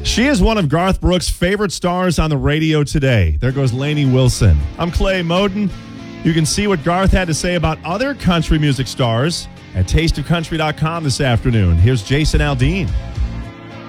She is one of Garth Brooks' favorite stars on the radio today. There goes Lainey Wilson. I'm Clay Moden. You can see what Garth had to say about other country music stars at tasteofcountry.com this afternoon. Here's Jason Aldean.